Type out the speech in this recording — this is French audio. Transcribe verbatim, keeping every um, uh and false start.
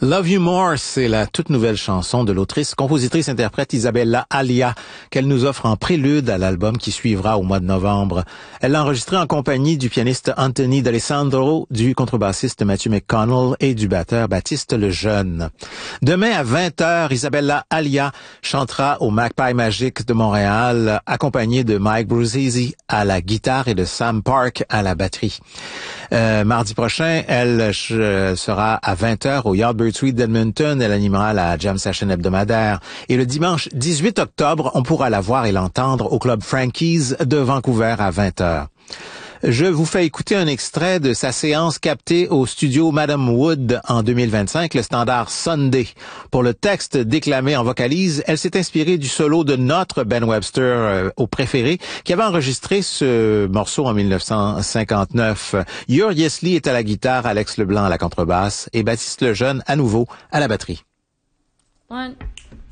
Love You More, c'est la toute nouvelle chanson de l'autrice, compositrice, interprète Isabella Alia qu'elle nous offre en prélude à l'album qui suivra au mois de novembre. Elle l'a enregistré en compagnie du pianiste Anthony D'Alessandro, du contrebassiste Matthew McConnell et du batteur Baptiste Lejeune. Demain à vingt heures, Isabella Alia chantera au Magpie Magic de Montréal, accompagnée de Mike Bruzzese à la guitare et de Sam Park à la batterie. Euh, mardi prochain, elle euh, sera à vingt heures au Yardbird Suite d'Edmonton. Elle animera la Jam Session hebdomadaire. Et le dimanche dix-huit octobre, on pourra la voir et l'entendre au Club Frankie's de Vancouver à vingt heures. Je vous fais écouter un extrait de sa séance captée au studio Madame Wood en deux mille vingt-cinq, le standard Sunday. Pour le texte déclamé en vocalise, elle s'est inspirée du solo de notre Ben Webster euh, au préféré, qui avait enregistré ce morceau en mille neuf cent cinquante-neuf. Ur Yesley est à la guitare, Alex Leblanc à la contrebasse et Baptiste Lejeune à nouveau à la batterie. One.